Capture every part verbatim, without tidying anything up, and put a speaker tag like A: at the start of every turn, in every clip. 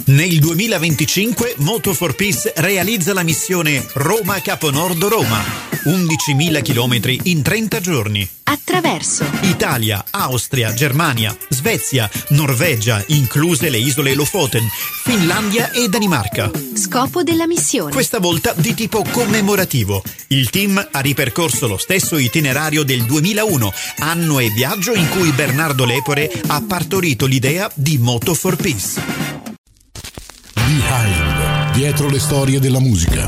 A: Nel duemilaventicinque Moto for Peace realizza la missione Roma-Caponordo-Roma, undicimila chilometri in trenta giorni.
B: Attraverso
A: Italia, Austria, Germania, Svezia, Norvegia, incluse le isole Lofoten, Finlandia e Danimarca.
B: Scopo della missione:
A: questa volta di tipo commemorativo. Il team ha ripercorso lo stesso itinerario del duemilauno, anno e viaggio in cui Bernardo Lepore ha partorito l'idea di Moto for Peace.
C: Behind, dietro le storie della musica.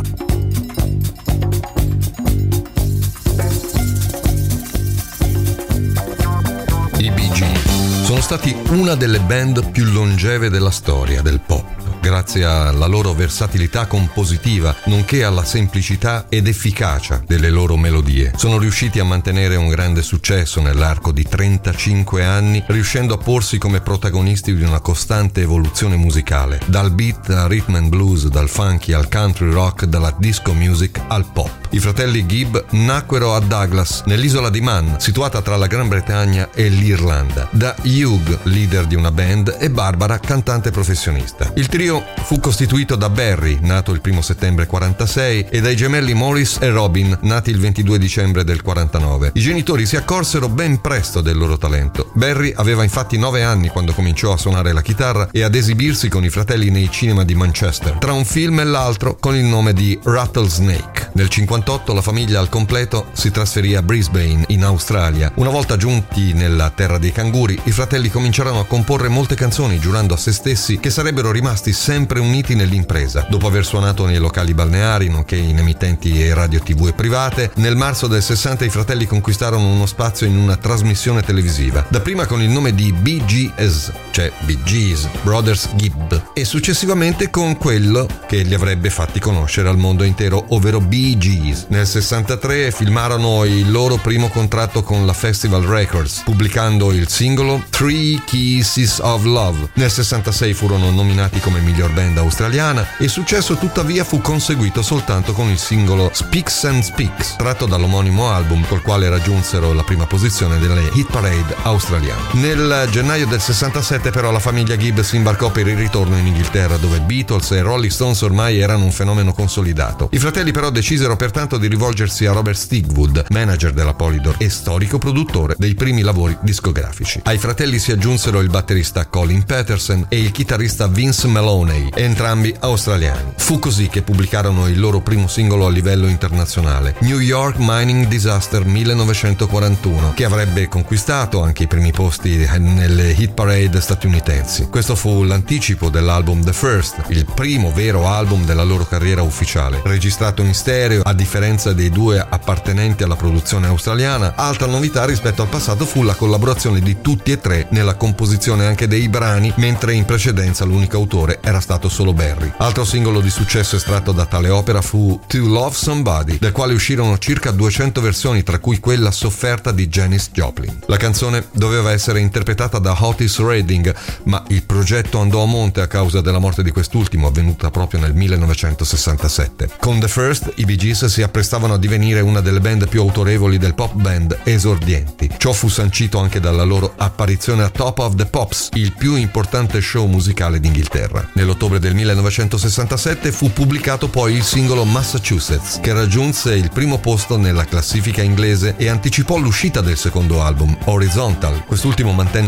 D: I Bee Gees sono stati una delle band più longeve della storia del pop, grazie alla loro versatilità compositiva, nonché alla semplicità ed efficacia delle loro melodie. Sono riusciti a mantenere un grande successo nell'arco di trentacinque anni, riuscendo a porsi come protagonisti di una costante evoluzione musicale, dal beat al rhythm and blues, dal funky al country rock, dalla disco music al pop. I fratelli Gibb nacquero a Douglas, nell'isola di Man, situata tra la Gran Bretagna e l'Irlanda, da Hugh, leader di una band, e Barbara, cantante professionista. Il trio fu costituito da Barry, nato il primo settembre quarantasei, e dai gemelli Maurice e Robin, nati il ventidue dicembre del quarantanove. I genitori si accorsero ben presto del loro talento. Barry aveva infatti nove anni quando cominciò a suonare la chitarra e ad esibirsi con i fratelli nei cinema di Manchester, tra un film e l'altro con il nome di Rattlesnake. Nel cinquantotto la famiglia al completo si trasferì a Brisbane, in Australia. Una volta giunti nella terra dei canguri, i fratelli cominciarono a comporre molte canzoni, giurando a se stessi che sarebbero rimasti sempre uniti nell'impresa. Dopo aver suonato nei locali balneari, nonché in emittenti e radio tivù e private, nel marzo del sessanta i fratelli conquistarono uno spazio in una trasmissione televisiva, dapprima con il nome di Bee Gees, cioè Bee Gees, Brothers Gibb, e successivamente con quello che li avrebbe fatti conoscere al mondo intero, ovvero Bee Gees. Nel sessantatré firmarono il loro primo contratto con la Festival Records, pubblicando il singolo Three Kisses of Love. Nel sessantasei furono nominati come miglior band australiana, e il successo tuttavia fu conseguito soltanto con il singolo Speaks and Speaks, tratto dall'omonimo album, col quale raggiunsero la prima posizione delle hit parade australiane. Nel gennaio del sessantasette però la famiglia Gibb si imbarcò per il ritorno in Inghilterra, dove Beatles e Rolling Stones ormai erano un fenomeno consolidato. I fratelli però decisero pertanto di rivolgersi a Robert Stigwood, manager della Polydor e storico produttore dei primi lavori discografici. Ai fratelli si aggiunsero il batterista Colin Patterson e il chitarrista Vince Maloney, entrambi australiani. Fu così che pubblicarono il loro primo singolo a livello internazionale, New York Mining Disaster millenovecentoquarantuno, che avrebbe conquistato anche i primi posti nelle hit parade statunitensi. Questo fu l'anticipo dell'album The First, il primo vero album della loro carriera ufficiale, registrato in stereo a differenza dei due appartenenti alla produzione australiana. Altra novità rispetto al passato fu la collaborazione di tutti e tre nella composizione anche dei brani, mentre in precedenza l'unico autore era stato solo Barry. Altro singolo di successo estratto da tale opera fu To Love Somebody, del quale uscirono circa duecento versioni, tra cui quella sofferta di Janis Joplin. La canzone doveva essere interpretata da Otis Redding, ma il progetto andò a monte a causa della morte di quest'ultimo, avvenuta proprio nel millenovecentosessantasette. Con The First i Bee Gees si apprestavano a divenire una delle band più autorevoli del pop band esordienti. Ciò fu sancito anche dalla loro apparizione a Top of the Pops, il più importante show musicale d'Inghilterra. Nell'ottobre del millenovecentosessantasette fu pubblicato poi il singolo Massachusetts, che raggiunse il primo posto nella classifica inglese e anticipò l'uscita del secondo album, Horizontal. Quest'ultimo mantenne